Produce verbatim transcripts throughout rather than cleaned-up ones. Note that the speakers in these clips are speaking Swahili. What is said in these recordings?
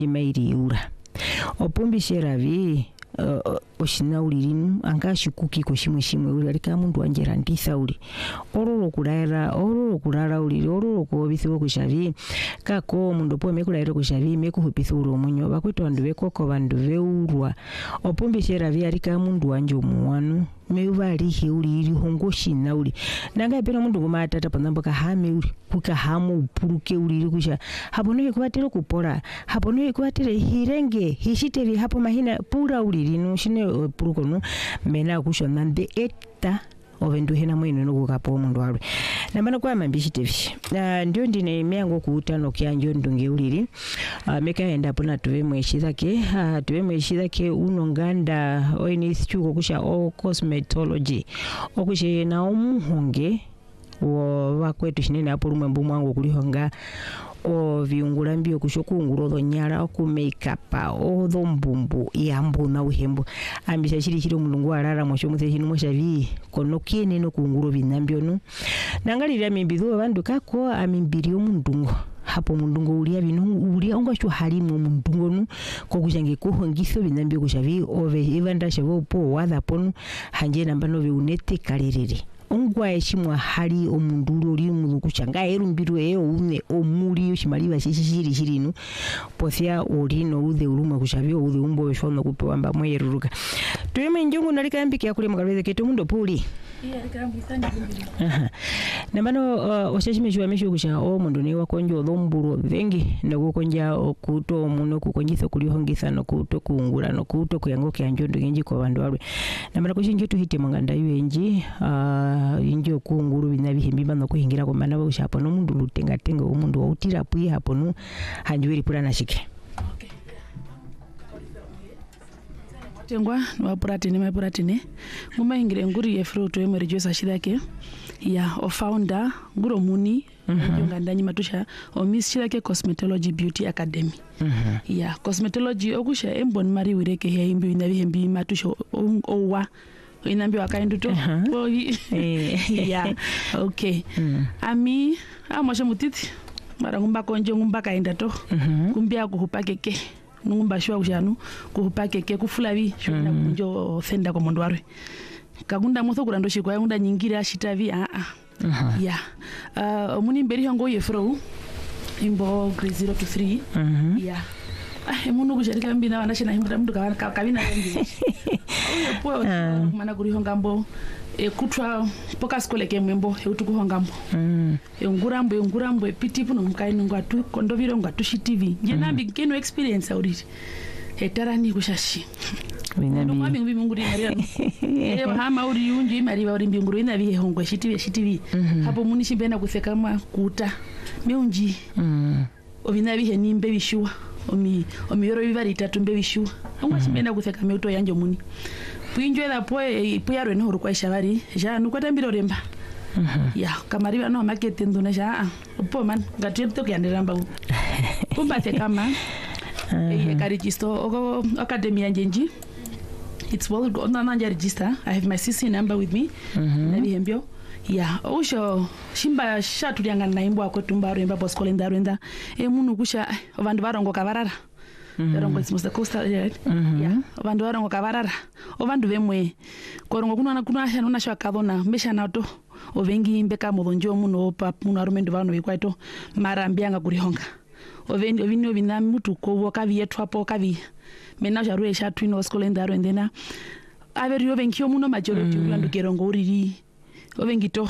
imairi ura opumbishera vi uh, oshinaulirinu angashikuki ko shimwe shimwe uri arika mundu anjera ndisa uri ororo kulaira ororo kulala uri ororo ko bithiwo kushavi kako mundu po mekulaira kushavi mekuhupithu uri omunyo bakwito bandu bekoko bandu beurwa opumbishera vi arika mundu anje omuwanu mevali heuli iri hongoshi nauli nanga pera mundu kumatata panambo kahame uri kukahamu upuruke uri iri kusha hapo no kubatira kupora hapo no kubatira hirenge hishiteri hapo mahina pura uri rino shine puruko no mena kusha nande eta ovendu hena mwino no kukapo mundu alwe nambana kwa mambishitevi na ndio ndine meango kuutano kyanjo ndunge uliri uh, meka enda pona tuve mweshizake uh, tuve mweshizake unonganda oini chuko kusha o cosmetology okushe na omuhonge wo wakwetu shinene hapo rumwe mwangu kulihonga o viungula mbio kushoku tho nyara ku makeup o tho mbumbu yambu na uhembu ambisha shiri shiri mulungu arara mosho muthe hinu mosha vi kono kiene no kunguro binambio no nangalira mimbizo bandu kako amimbirio mundungo hapo mundungo ulia binu ulia ungasho halimu mundungo no kokushange kuhongiso binambio kushavi ove evanda shavo po wadha ponu hanje nambano vi unete kaliriri ongwa eshimwa hali omunduro uri mukuchanga erumbiru eyo une omuri shimaliva shishiri shirinu pothia orino ude uruma kushavyo ude umbo beshono kupewamba mweruruka tuyeme njongo nalika mbiki yakule mukalweze ketu mundo puli iya likambisani bimbiri aha nambano uh, oshashimeshwa mesho kusha o mundu ne wakonjo dhomburo vengi nokukonja okuto muno kukonjitha kulihongitha nokuto kuungura nokuto kuyangoke anjondo genji kwa bandu alwe nambano kushinje tuhite manganda yuenji uh, injo kuunguru binabihimbi bano kuhingira ko mana bushapo no mundu lutenga tenga umundu wautira pui hapo no hanjwiri pula nashike okay tengwa no puratine mai puratine nguma ingire nguri ye fruto emere josa shidake ya o founder nguro muni mm-hmm. ngandanyi matusha o miss shidake cosmetology beauty academy mm-hmm. ya cosmetology okusha embon mari wireke he imbi nabihimbi matusha owa inambi wakainduto uh-huh. oh, yeah okay mm. ami amoshe mutiti mara ngumba konje ngumba kainda to mm-hmm. kumbia kuhupakeke ngumba shwa ushanu kuhupakeke kufulavi shona mm. kunjo ofenda kwa mondo warwe kakunda motho kurando shikwa ngunda nyingira ashitavi a a uh-huh. yeah uh, omuni mberi hango yefro imbo grade zero to three mm-hmm. yeah ah emuno kusharika mbina wanashina himba mtu kabina ngi oyo po mana kuri hongambo e kutwa poka skole ke mwembo e utuku hongambo mm. e ngurambo e ngurambo e pitipu no mkaini ngatu kondoviro ngatu shi T V nje nambi mm. keno experience audit e tarani kushashi binabi no mbi nguri maria e hama uri unji mari ba uri mbinguru ina bihe hongwe shi T V shi T V mm-hmm. hapo munishi mbena kuseka ma kuta meunji mm. obina bihe nimbe bishwa omi omi yoro bivari tatu mbe bishu ngwa chimenda kutheka meuto yanje muni puinjwela poe puyaro no rukwa shabari ja nukwata mbiro remba mhm ya kamari bano market nduna ja po man gatete kyanderamba kumba te kama e karijisto oko academy yanjenji it's well go na nanja register I have my C C number with me mhm na bihembyo ya osho shimba shatu lyangana naimbo akotumba remba boskole ndarwenda e munu kusha vandu varongo kavarara varongo mm -hmm. it's the coastal area mm -hmm. ya vandu varongo kavarara o vandu vemwe korongo kuna kuna asha nona shwa kadona mesha nato o vengi mbeka modonjo muno opa muno arumendo vano vikwaito mara mbianga kurihonga o vendi ovino vina mutu ko kavi yetu hapo kavi mena jarue shatu ino boskole ndarwendena averio venkio muno majority mm -hmm. ulandu kerongo uriri ovengito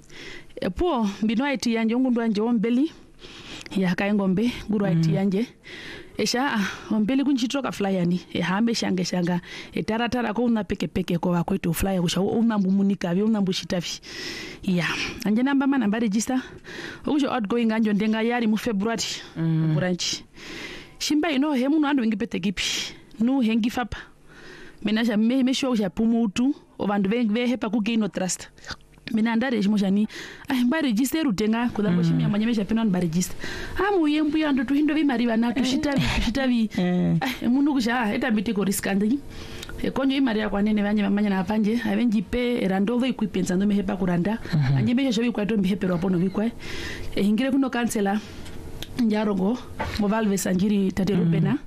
epo mbino aiti yanje ngundu anje ombeli ya kaengombe nguru aiti yanje esha ombeli kunchitoka flyani e hambe shange shanga etaratara ko una peke peke ko wakwetu flyer kusha una mbumunika byo una mbushitavi ya anje namba mana namba register ukusho outgoing anjo ndenga yari mu February mm. branch shimba ino he muno andu ngipete kipi nu hengi fapa menasha me mesho ya pumutu obandu ve hepa ku gain trust mina ndare shimoshani ai mba register utenga kudambo shimi amanyemesha pena mba register amu yembu yando tuhindo bimari bana tushitavi tushitavi ai munu kusha eta bitiko risk andi e konyo imari yakwa nene banye bamanya na panje abenji pe erando ve equipment ando mehepa kuranda anyemesha shobi kwa to mihepero apono bikwa e hingire kuno cancela njarongo ngo valve sanjiri tate rubena